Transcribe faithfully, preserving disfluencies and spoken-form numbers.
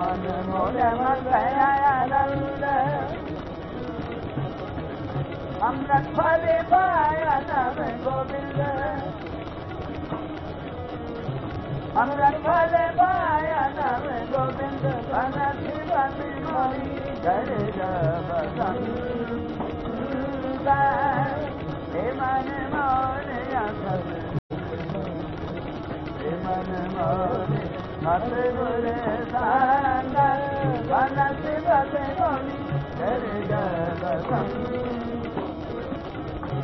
मन मोरे मन आनंद अमृत फले पाया नाम गोविंद अमृत फले पाया नाम गोविंद बन शिवन मोरी जय जब हे मन मोरे अखर हे मन मोरे मत गुरे सांग बन शिवन मोरी जय जब